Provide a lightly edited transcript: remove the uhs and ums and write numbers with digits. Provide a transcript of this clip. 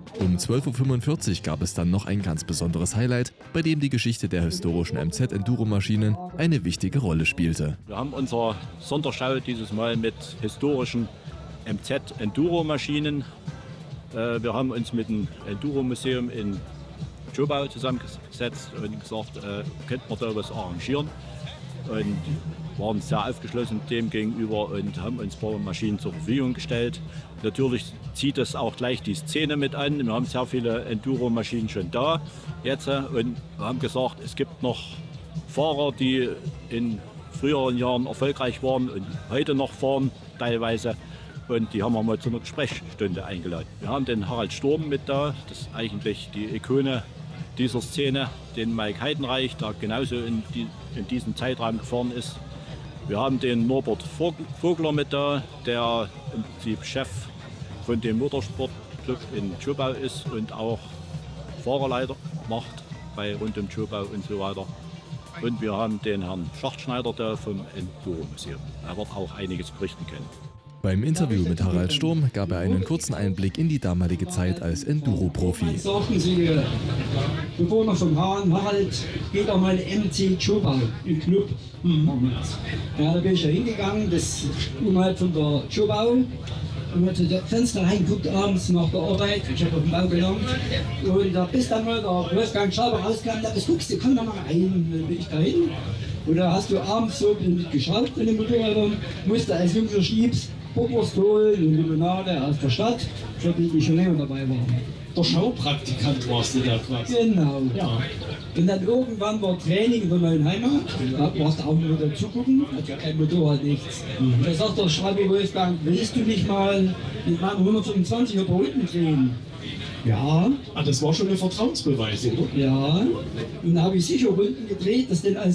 Um 12:45 Uhr gab es dann noch ein ganz besonderes Highlight, bei dem die Geschichte der historischen MZ-Enduro-Maschinen eine wichtige Rolle spielte. Wir haben unsere Sonderschau dieses Mal mit historischen MZ-Enduro-Maschinen. Wir haben uns mit dem Enduro-Museum in Zschopau zusammengesetzt und gesagt, könnte man da was arrangieren. Und waren sehr aufgeschlossen dem gegenüber und haben uns ein paar Maschinen zur Verfügung gestellt. Natürlich zieht das auch gleich die Szene mit an. Wir haben sehr viele Enduro-Maschinen schon da jetzt und haben gesagt, es gibt noch Fahrer, die in früheren Jahren erfolgreich waren und heute noch fahren teilweise. Und die haben wir mal zu einer Gesprächsstunde eingeladen. Wir haben den Harald Sturm mit da, das ist eigentlich die Ikone dieser Szene, den Mike Heidenreich, der genauso in diesem Zeitraum gefahren ist. Wir haben den Norbert Vogler mit da, der im Prinzip Chef von dem Motorsportclub in Zschopau ist und auch Fahrerleiter macht bei rund um Zschopau und so weiter. Und wir haben den Herrn Schachtschneider da vom Enduro-Museum. Er wird auch einiges berichten können. Beim Interview mit Harald Sturm gab er einen kurzen Einblick in die damalige Zeit als Enduro-Profi. Sagten Sie, Bewohner vom Harald, geht auch mal MC Zschopau im Club. Ja, da bin ich ja hingegangen, das unweit von der Zschopau. Und hat das Fenster reingeguckt abends nach der Arbeit. Ich habe auf dem Bau gelernt. Und da bis dann mal der Wolfgang Schaber rauskam, da guckst du, komm da mal rein. Und dann bin ich da hin. Und da hast du abends so geschaut von den Motorrädern, musste als Jungser Schniebs Bockwurst holen und Limonade aus der Stadt, für die ich schon länger dabei war. Der Schaupraktikant warst du da quasi. Genau. Ja. Und dann irgendwann war Training in der neuen Heimat, da warst du auch nur dazugucken, hat ja kein Motorrad, nichts. Und da sagt der Schreiber Wolfgang, willst du nicht mal mit meinem 125er über unten drehen? Ja. Ah, das war schon ein Vertrauensbeweis, oder? Ja. Und dann habe ich sicher Runden gedreht, dass denn als